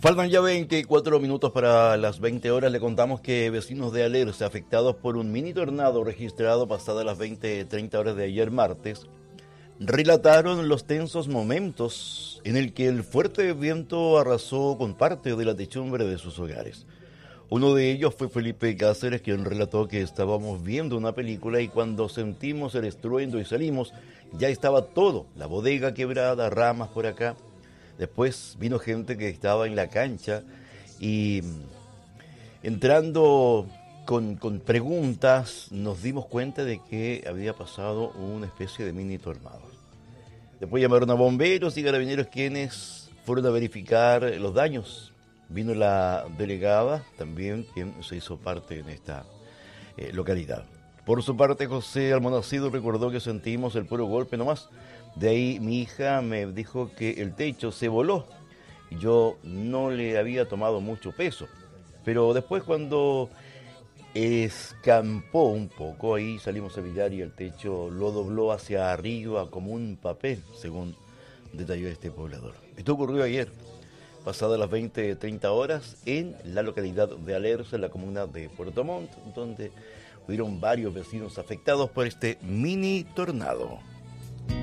Faltan ya 24 minutos para las 20 horas. Le contamos que vecinos de Alerce afectados por un mini tornado registrado pasadas las 20:30 horas de ayer martes relataron los tensos momentos en el que el fuerte viento arrasó con parte de la techumbre de sus hogares. Uno de ellos fue Felipe Cáceres, quien relató que estábamos viendo una película y cuando sentimos el estruendo y salimos, ya estaba todo, la bodega quebrada, ramas por acá. Después vino gente que estaba en la cancha y entrando con preguntas nos dimos cuenta de que había pasado una especie de mini tornado. Después llamaron a bomberos y carabineros quienes fueron a verificar los daños. Vino la delegada también, quien se hizo parte en esta localidad. Por su parte, José Almonacido recordó que sentimos el puro golpe nomás. De ahí mi hija me dijo que el techo se voló. Yo no le había tomado mucho peso. Pero después cuando escampó un poco, ahí salimos a mirar y el techo lo dobló hacia arriba como un papel, según detalló este poblador. Esto ocurrió ayer, pasadas las 20:30 horas, en la localidad de Alerce, en la comuna de Puerto Montt, donde hubieron varios vecinos afectados por este mini tornado.